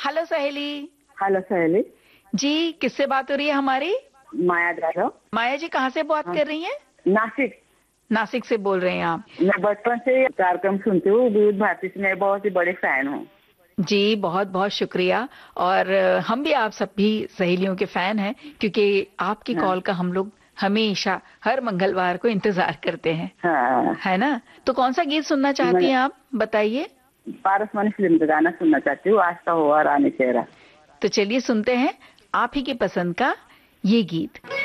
Hello सहेली। Hello सहेली जी, किससे बात हो रही है हमारी? माया जाधव। माया जी, कहाँ से बात कर रही हैं? नासिक। नासिक से बोल रहे हैं आप? मैं बचपन से ये कार्यक्रम सुनती हूँ, विविध भारती से मैं बहुत ही बड़े फैन हूँ। जी, बहुत बहुत शुक्रिया। और हम भी आप सभी सहेलियों के फैन हैं, क्योंकि आपकी हाँ, कॉल का हम लोग हमेशा हर मंगलवार को इंतजार करते हैं, हाँ। है ना? तो कौन सा गीत सुनना चाहती मैं हैं आप, बताइए। पारसमणि फिल्म का गाना सुनना चाहती हूँ, आज का हुआ रानी चेहरा। तो चलिए सुनते हैं आप ही की पसंद का ये गीत।